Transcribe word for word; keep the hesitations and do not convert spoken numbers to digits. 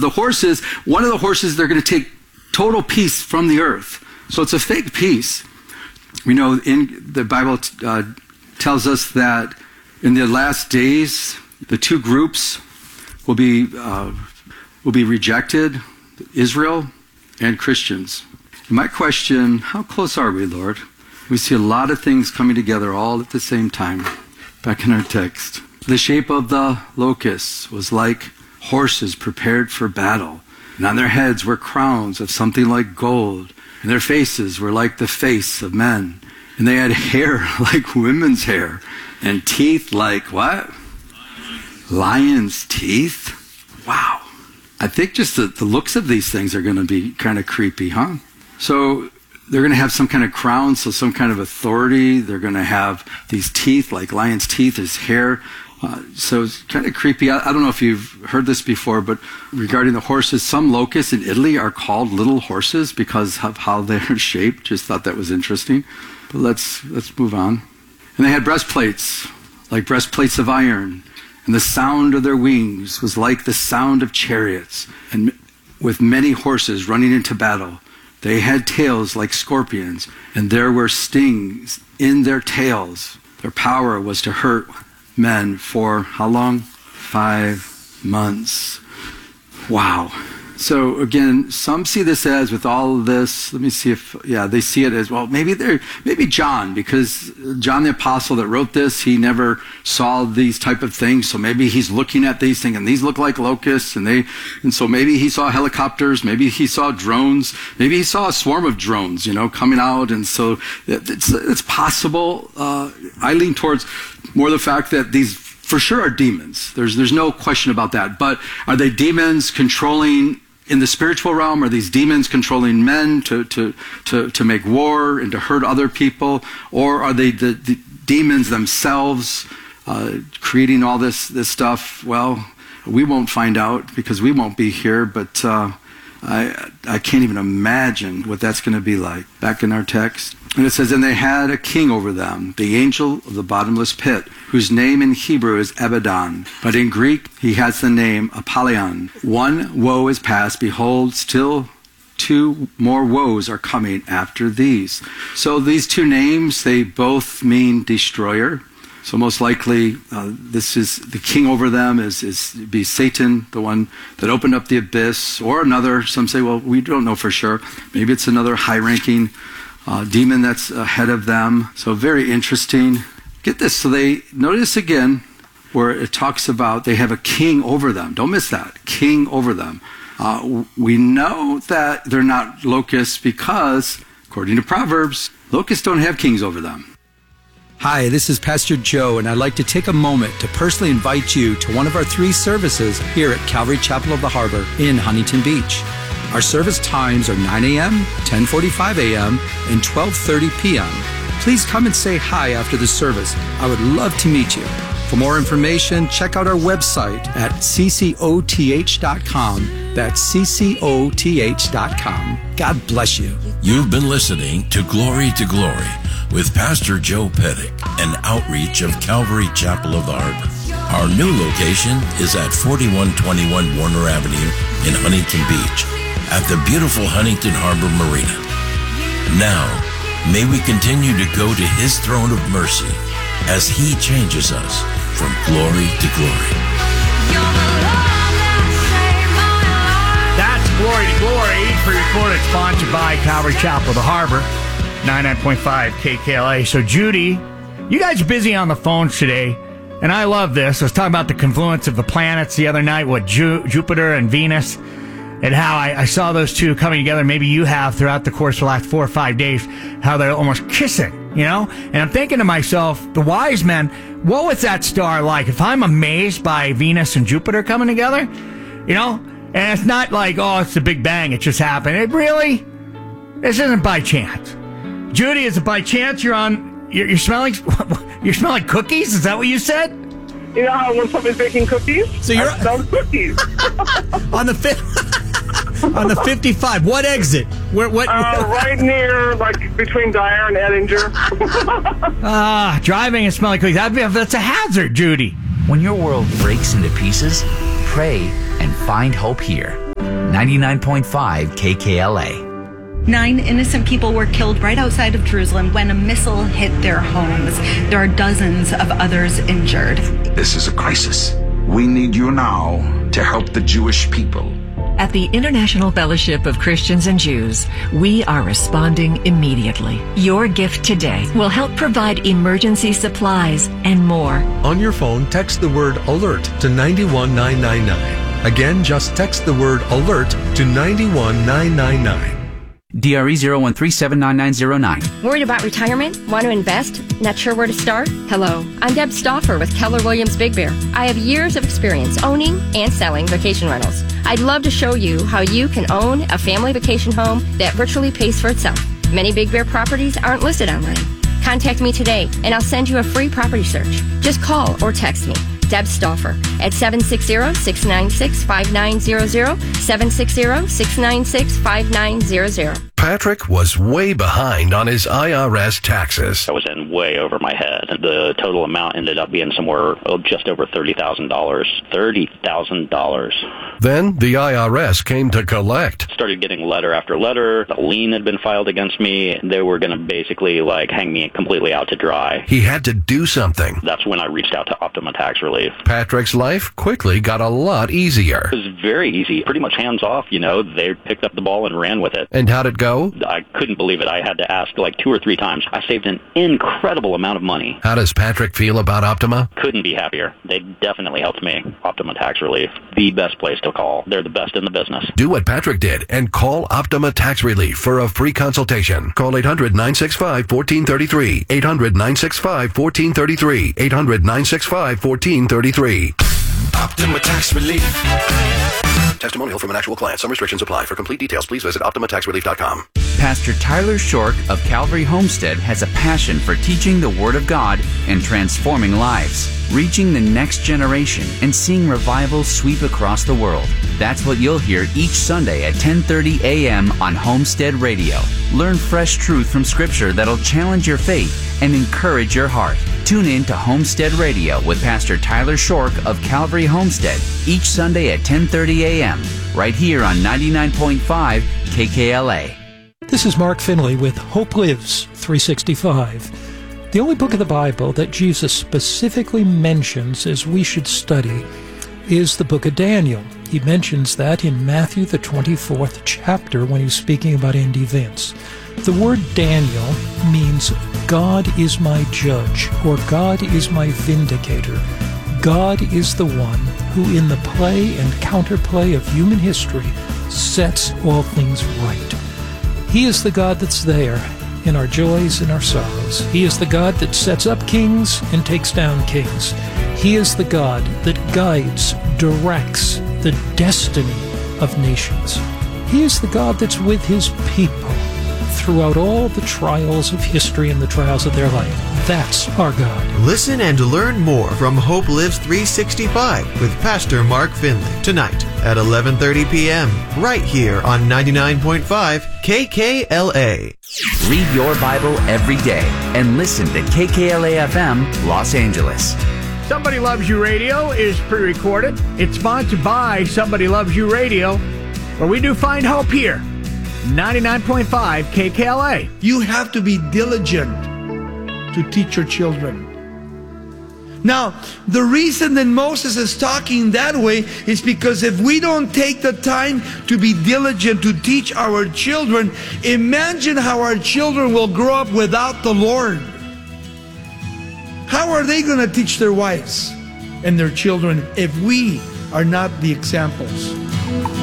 the horses, one of the horses, they're going to take total peace from the earth. So it's a fake peace. We know in the Bible uh, tells us that in the last days, the two groups will be uh, will be rejected, Israel and Christians. And my question, how close are we, Lord? We see a lot of things coming together all at the same time. Back in our text. The shape of the locusts was like horses prepared for battle. And on their heads were crowns of something like gold. And their faces were like the face of men. And they had hair like women's hair. And teeth like what? Lion's teeth? Wow. I think just the, the looks of these things are going to be kind of creepy, huh? So they're going to have some kind of crown, so some kind of authority. They're going to have these teeth like lion's teeth, his hair. Uh, so it's kind of creepy. I, I don't know if you've heard this before, but regarding the horses, some locusts in Italy are called little horses because of how they're shaped. Just thought that was interesting. But let's let's move on. And they had breastplates, like breastplates of iron. And the sound of their wings was like the sound of chariots, and with many horses running into battle. They had tails like scorpions, and there were stings in their tails. Their power was to hurt men for how long? Five months. Wow. So again, some see this as, with all of this, let me see if, yeah, they see it as, well, maybe they're, maybe John, because John the Apostle that wrote this, he never saw these type of things, so maybe he's looking at these things, and these look like locusts, and they, and so maybe he saw helicopters, maybe he saw drones, maybe he saw a swarm of drones, you know, coming out, and so it's, it's possible. Uh, I lean towards more the fact that these for sure are demons. There's, there's no question about that, but are they demons controlling in the spiritual realm? Are these demons controlling men to, to, to, to make war and to hurt other people? Or are they the, the demons themselves uh, creating all this, this stuff? Well, we won't find out because we won't be here, but uh, I, I can't even imagine what that's going to be like. Back in our text. And it says, and they had a king over them, the angel of the bottomless pit, whose name in Hebrew is Abaddon, but in Greek he has the name Apollyon. One woe is past, behold, still two more woes are coming after these. So these two names, they both mean destroyer. So most likely, uh, this is the king over them is, is be Satan, the one that opened up the abyss, or another. Some say, well, we don't know for sure. Maybe it's another high-ranking Uh, demon that's ahead of them. So very interesting. Get this. So they, notice again where it talks about they have a king over them. Don't miss that. King over them. Uh, we know that they're not locusts because, according to Proverbs, locusts don't have kings over them. Hi, this is Pastor Joe, and I'd like to take a moment to personally invite you to one of our three services here at Calvary Chapel of the Harbor in Huntington Beach. Our service times are nine a.m., ten forty-five a.m., and twelve thirty p.m. Please come and say hi after the service. I would love to meet you. For more information, check out our website at c c o t h dot com. That's c c o t h dot com. God bless you. You've been listening to Glory to Glory with Pastor Joe Pettick, an outreach of Calvary Chapel of the Harbor. Our new location is at forty-one twenty-one Warner Avenue in Huntington Beach, at the beautiful Huntington Harbor Marina. Now, may we continue to go to His throne of mercy as He changes us from glory to glory. That's Glory to Glory, pre-recorded, sponsored by Calvary Chapel of the Harbor, ninety-nine point five K K L A. So, Judy, you guys are busy on the phones today, and I love this. I was talking about the confluence of the planets the other night, what Ju- Jupiter and Venus, and how I, I saw those two coming together. Maybe you have throughout the course of the last four or five days, how they're almost kissing, you know? And I'm thinking to myself, the wise men, what was that star like? If I'm amazed by Venus and Jupiter coming together, you know? And it's not like, oh, it's the Big Bang, it just happened. It really, this isn't by chance. Judy, is it by chance you're on, you're, you're smelling, you're smelling cookies? Is that what you said? You know how when somebody's baking cookies? So you're I smell cookies. on the fifth. On the fifty-five, what exit? Where? What? Uh, right near, like, between Dyer and Edinger. Ah, driving and smelling cookies. That'd be, that's a hazard, Judy. When your world breaks into pieces, pray and find hope here. ninety-nine point five K K L A. Nine innocent people were killed right outside of Jerusalem when a missile hit their homes. There are dozens of others injured. This is a crisis. We need you now to help the Jewish people. At the International Fellowship of Christians and Jews, we are responding immediately. Your gift today will help provide emergency supplies and more. On your phone, text the word ALERT to nine one nine nine nine. Again, just text the word ALERT to nine one nine nine nine. D R E zero one three seven nine nine zero nine. Worried about retirement? Want to invest? Not sure where to start? Hello, I'm Deb Stauffer with Keller Williams Big Bear. I have years of experience owning and selling vacation rentals. I'd love to show you how you can own a family vacation home that virtually pays for itself. Many Big Bear properties aren't listed online. Contact me today and I'll send you a free property search. Just call or text me, Deb Stauffer, at seven six zero, six nine six, five nine zero zero, seven six zero, six nine six, five nine zero zero. Patrick was way behind on his I R S taxes. I was in way over my head. The total amount ended up being somewhere oh, just over thirty thousand dollars. thirty thousand dollars. Then the I R S came to collect. Started getting letter after letter. A lien had been filed against me. They were going to basically like hang me completely out to dry. He had to do something. That's when I reached out to Optima Tax Relief. Patrick's life quickly got a lot easier. It was very easy. Pretty much hands off, you know. They picked up the ball and ran with it. And how'd it go? I couldn't believe it. I had to ask like two or three times. I saved an incredible amount of money. How does Patrick feel about Optima? Couldn't be happier. They definitely helped me. Optima Tax Relief, the best place to call. They're the best in the business. Do what Patrick did and call Optima Tax Relief for a free consultation. Call eight hundred, nine six five, one four three three. eight hundred, nine six five, one four three three. eight hundred, nine six five, one four three three. Optima Tax Relief. Testimonial from an actual client. Some restrictions apply. For complete details, please visit optima tax relief dot com. Pastor Tyler Shork of Calvary Homestead has a passion for teaching the Word of God and transforming lives, reaching the next generation, and seeing revival sweep across the world. That's what you'll hear each Sunday at ten thirty a.m. on Homestead Radio. Learn fresh truth from Scripture that'll challenge your faith and encourage your heart. Tune in to Homestead Radio with Pastor Tyler Shork of Calvary Homestead each Sunday at ten thirty a.m. right here on ninety-nine point five K K L A. This is Mark Finley with Hope Lives three sixty-five. The only book of the Bible that Jesus specifically mentions as we should study is the book of Daniel. He mentions that in Matthew, the twenty-fourth chapter, when he's speaking about end events. The word Daniel means God is my judge, or God is my vindicator. God is the one who, in the play and counterplay of human history, sets all things right. He is the God that's there in our joys and our sorrows. He is the God that sets up kings and takes down kings. He is the God that guides, directs the destiny of nations. He is the God that's with his people throughout all the trials of history and the trials of their life. That's our God. Listen and learn more from Hope Lives three sixty-five with Pastor Mark Finley tonight at eleven thirty p.m. right here on ninety-nine point five K K L A. Read your Bible every day and listen to K K L A F M Los Angeles. Somebody Loves You Radio is pre-recorded. It's sponsored by Somebody Loves You Radio, where we do find hope here. ninety-nine point five K K L A. You have to be diligent to teach your children. Now, the reason that Moses is talking that way is because if we don't take the time to be diligent to teach our children, imagine how our children will grow up without the Lord. How are they going to teach their wives and their children if we are not the examples?